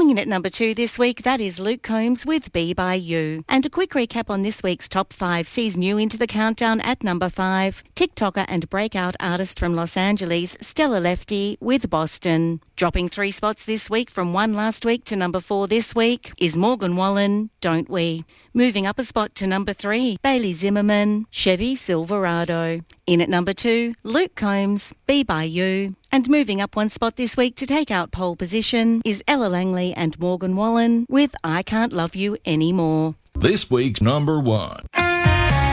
Coming in at number 2 this week, that is Luke Combs with Be By You. And a quick recap on this week's top 5 sees new into the countdown at number 5. TikToker and breakout artist from Los Angeles, Stella Lefty with Boston. Dropping 3 spots this week from 1 last week to number 4 this week is Morgan Wallen, Don't We. Moving up a spot to number 3, Bailey Zimmerman, Chevy Silverado. In at number 2, Luke Combs, Be By You. And moving up 1 spot this week to take out pole position is Ella Langley and Morgan Wallen with I Can't Love You Anymore. This week's number 1.